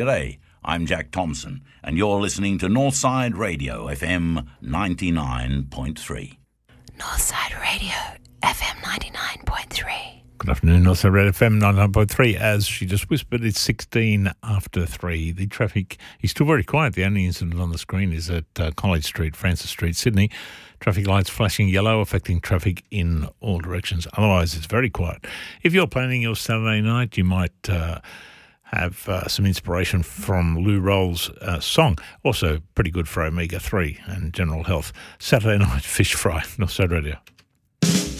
G'day, I'm Jack Thompson, and you're listening to Northside Radio, FM 99.3. Northside Radio, FM 99.3. Good afternoon, Northside Radio FM 99.3. As she just whispered, it's 16 after 3. The traffic is still very quiet. The only incident on the screen is at College Street, Francis Street, Sydney. Traffic lights flashing yellow, affecting traffic in all directions. Otherwise, it's very quiet. If you're planning your Saturday night, you might have some inspiration from Lou Roll's song. Also pretty good for omega-3 and general health. Saturday night fish fry, Northside Radio.